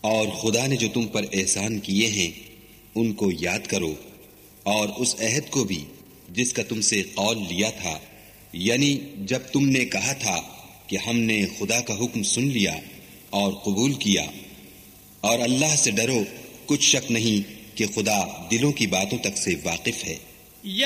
और खुदा ने जो तुम पर एहसान किए हैं उनको याद करो, और उस अहद को भी जिसका तुमसे कौल लिया था, यानी जब तुमने कहा था कि हमने खुदा का हुक्म सुन लिया और कबूल किया। और अल्लाह से डरो, कुछ शक नहीं कि खुदा दिलों की बातों तक से वाकिफ है।